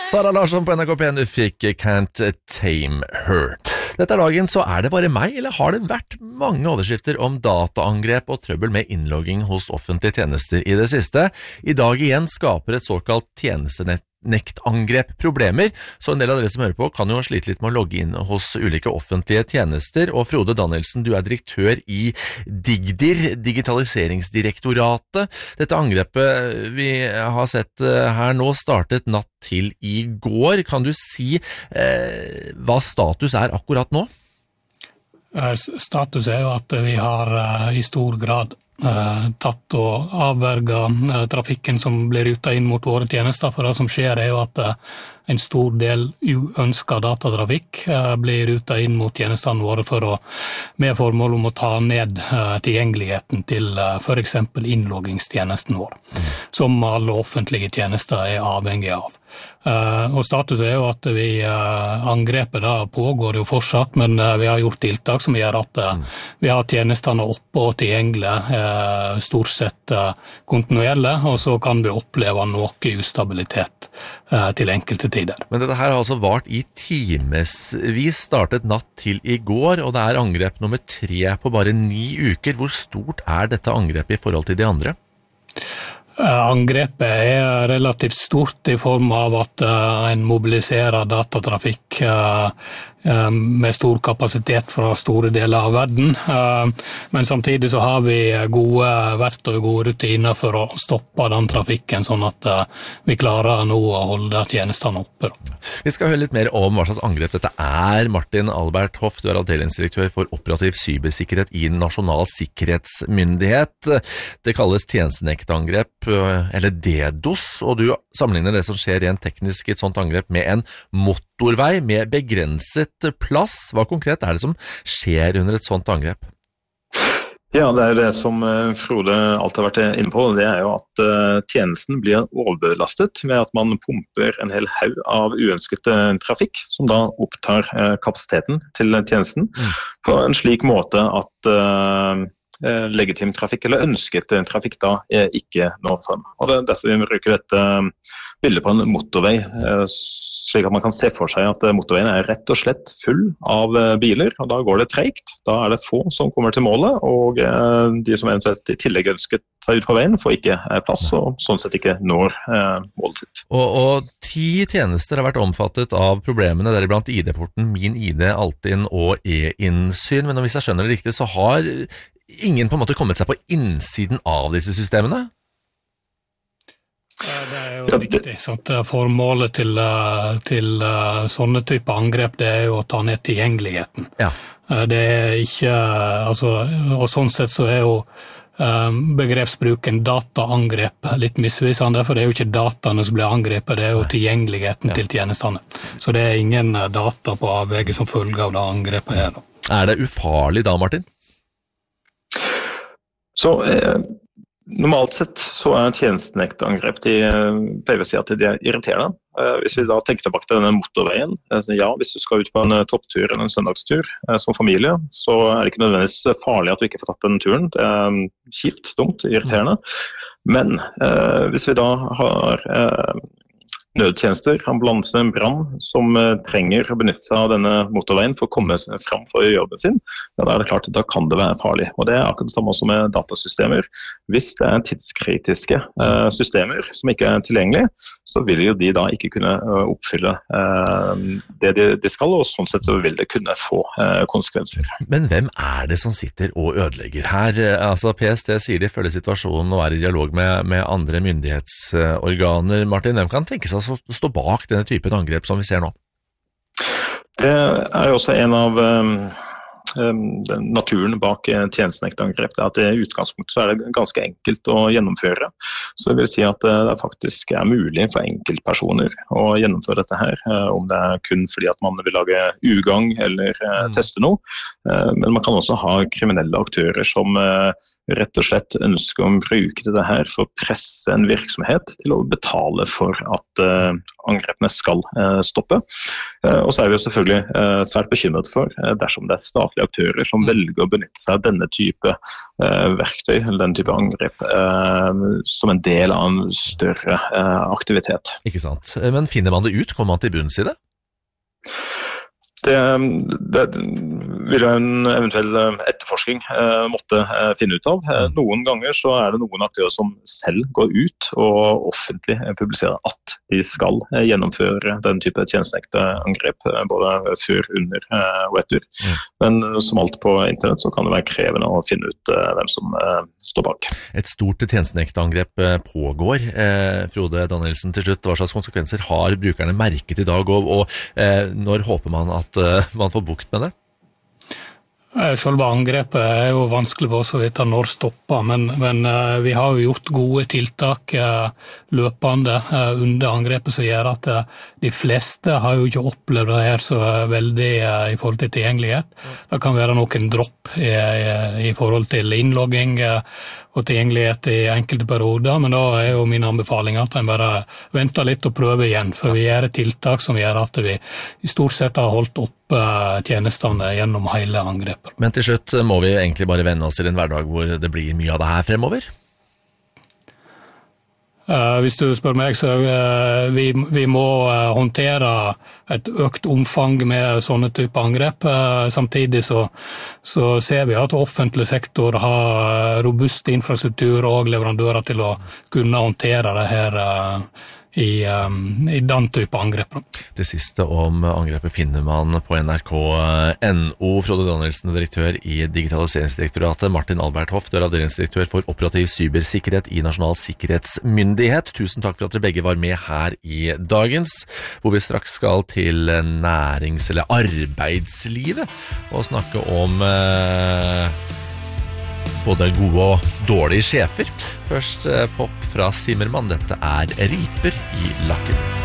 Sara Larsson på NRK P1, du fikk Can't Tame Her. Dette dagen, så det bare meg, eller har det vært mange overskrifter om dataangrep og trøbbel med innlogging hos offentlige tjenester i det siste? I dag igjen skaper et såkalt tjenestenektangrep problemer, så en del av dere som hører på kan jo slite litt med å logge inn hos ulike offentlige tjenester. Og Frode Danielsen, du direktør i Digdir, Digitaliseringsdirektoratet. Dette angrepet vi har sett her nå startet natt til i går. Kan du si hva status akkurat nå? Status jo at vi har i stor grad tatt og avverget trafikken som blir rutet inn mot våre tjenester, for det som skjer jo at en stor del uønsket datatrafikk blir rutet inn mot tjenestene våre med formål om å ta ned tilgjengeligheten til for eksempel innloggingstjenesten vår, som alle offentlige tjenester avhengig av. Og status jo at angrepet da pågår jo fortsatt, men vi har gjort tiltak som gjør at vi har tjenestene oppe og tilgjengelige stort sett kontinuerlig, og så kan vi oppleve noe ustabilitet til enkelte tider. Men dette her har altså vart i timesvis, startet natt til i går, og det angrep nummer 3 på bare 9 uker. Hvor stort dette angrepet i forhold til de andre? Angrepet relativt stort i form av at en mobiliserer datatrafikk med stor kapasitet fra store deler av verden. Men samtidig så har vi gode verktøy og gode rutiner for å stoppe den trafikken, sånn at vi klarer nå å holde tjenestene oppe. Vi skal høre litt mer om hva slags angrep dette Martin Albert Hoff, du avdelingsdirektør for operativ cybersikkerhet i Nasjonal sikkerhetsmyndighet. Det kalles tjenestenektangrep, eller DDoS, og du sammenligner det som skjer rent teknisk i et sånt angrep med en motorvei med begrenset plass. Hva konkret det som skjer under et sånt angrep? Ja, det det som Frode alt har vært inne på. Det jo at tjenesten blir overbelastet med at man pumper en hel haug av uønsket trafikk, som da opptar kapasiteten til tjenesten på en slik måte at legitim trafikk eller ønsket trafikk da ikke når frem. Og det derfor vi bruker dette bildet på en motorvei, slik at man kan se for seg at motorveien rett og slett full av biler, og da går det tregt. Da det få som kommer til målet, og de som eventuelt i tillegg ønsket seg ut på veien får ikke plass, og sånn sett ikke når målet sitt. Og 10 tjenester har vært omfattet av problemene, deriblant ID-porten, Min ID, Altinn og e-innsyn, men hvis jeg skjønner det riktig, så har ingen på en måte kommet seg på innsiden av disse systemene? Det jo riktig. Sant? Formålet til sånne type angrep, det jo å ta ned tilgjengeligheten. Ja. Det ikke, altså, og sånn sett så jo begrepsbruken dataangrep litt misvisende, for det jo ikke dataene som blir angrepet, det jo tilgjengeligheten til tjenestene. Så det ingen data på avveie som følge av det angrepet her. Det ufarlig da, Martin? Så normalt sett så tjenestenektangrep, de pleier å si at de irriterende. Hvis vi da tenker tilbake til denne motorveien, ja, hvis du skal ut på en topptur eller en søndagstur som familie, så det ikke nødvendigvis farlig at du ikke får tatt den turen. Det kjipt, dumt, irriterende. Men hvis vi da har nødtjenester, ambulanse, brann, som trenger å benytte seg av denne motorveien for å komme fram for jobben sin, ja, da det klart, da kan det være farlig. Og det akkurat det samme som med datasystemer. Hvis det tidskritiske systemer som ikke tilgjengelige, så vil jo de da ikke kunne oppfylle det de skal, og sånn sett så vil det kunne få konsekvenser. Men hvem det som sitter og ødelegger her? Altså PST sier de følger situasjonen og i dialog med andre myndighetsorganer. Martin, hvem kan tenke seg å stå bak denne typen angrep som vi ser nå? Det jo også en av naturen bak tjenestenektangrep, at i utgangspunktet så det ganske enkelt å gjennomføre. Så det vil si at det faktisk mulig for enkeltpersoner å gjennomføre dette her, om det kun fordi at man vil lage ugang eller teste noe. Men man kan også ha kriminelle aktører som rett og slett ønsker å bruke det her for å presse en virksomhet til å betale for at angrepene skal stoppe. Og så vi jo selvfølgelig svært bekymret for dersom det statlige aktører som velger å benytte seg av denne type verktøy, eller denne type angrep, som en del av en større aktivitet. Ikke sant. Men finner man det ut? Kommer man til bunns i det? Det vil jo en eventuell etterforsking måtte finne ut av. Noen ganger så det noen aktører som selv går ut og offentlig publiserer at de skal gjennomføre den type tjenestenekteangrep, både før, under og etter. Men som alt på internett så kan det være krevende å finne ut hvem som står bak. Et stort tjenestenekteangrep pågår. Frode Danielsen, til slutt, hva slags konsekvenser har brukerne merket i dag, og når håper man at man får bukt med det? Selve angrepet jo vanskelig for oss å vite når stopper, men vi har jo gjort gode tiltak løpende under angrepet som gjør at de fleste har jo ikke opplevd det her så veldig i forhold til tilgjengelighet. Det kan være noen dropp i forhold til innlogging og tilgjengelighet i enkelte perioder, men da jo min anbefaling at en bare venter litt og prøver igjen, for vi gjør tiltak som gjør at vi i stort sett har holdt opp tjenestene gjennom hele angrepet. Men til slutt må vi egentlig bare venne oss til en hverdag hvor det blir mye av det her fremover? Hvis du spør meg, så vi må håndtere et økt omfang med sånne type angrep. Samtidig så ser vi at offentlig sektor har robust infrastruktur og leverandører til å kunne håndtere det her i den type angrep. Det siste om angrepet finner man på NRK.no. Frode Danielsen, direktør i Digitaliseringsdirektoratet. Martin Albert Hoff, du avdelingsdirektør for operativ cybersikkerhet i Nasjonal sikkerhetsmyndighet. Tusen takk for at dere begge var med her i dagens, hvor vi straks skal til nærings- eller arbeidslivet og snakke om både gode og dårlige sjefer. Først pop fra Zimmermann, dette Riper i lakken.